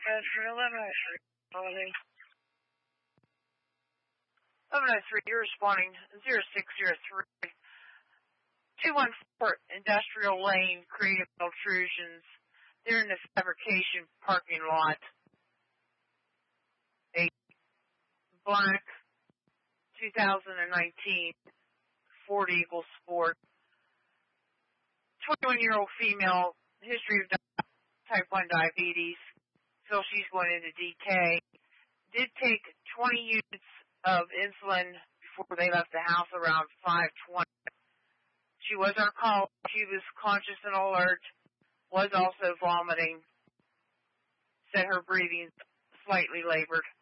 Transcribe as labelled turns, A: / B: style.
A: Bedford 1103. Calling.
B: 1103, you're responding 0603. 214 Industrial Lane, Creative Intrusions. They're in the fabrication parking lot. A black 2019 Ford Eagle Sport. 21-year-old female, history of type 1 diabetes. Feels she's going into DK. Did take 20 units of insulin before they left the house around 5:20. She was on call. She was conscious and alert. Was also vomiting. Said her breathing slightly labored.